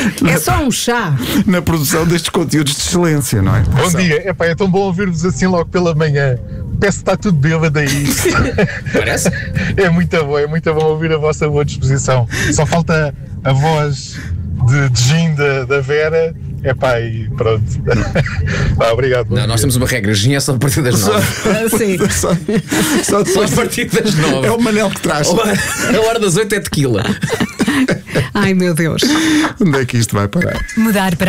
É só um chá. Na produção destes conteúdos de excelência, não é? Bom dia, epá, é tão bom ouvir-vos assim logo pela manhã. Peço que está tudo bêbado aí. Parece? É muito bom ouvir a vossa boa disposição. Só falta a voz de gin da Vera. Epá, e pronto. Obrigado. Não, nós temos uma regra, gin é só a partir das 9. Sim. Só Só a partir das 9. É o Manel que traz. A hora das 8 é tequila. Ai, meu Deus. Onde é que isto vai parar? Mudar para